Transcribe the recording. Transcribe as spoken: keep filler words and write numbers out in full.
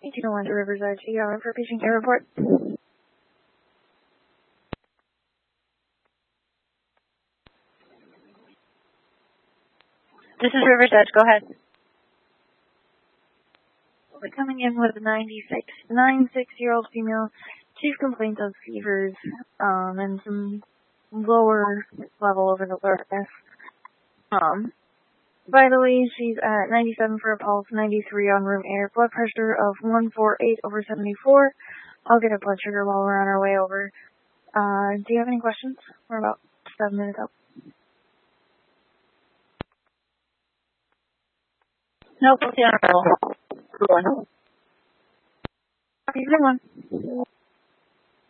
eighteen oh one to Riverside, G R for patient care report. This is Riverside, go ahead. We're coming in with a ninety-six, ninety-six-year-old female. Chief complaints of fevers, um, and some lower level over the alertness. Um, vitally, she's at ninety-seven for a pulse, ninety-three on room air, blood pressure of one forty-eight over seventy-four. I'll get a blood sugar while we're on our way over. Uh, do you have any questions? We're about seven minutes out. Nope, it's on. Have a good one.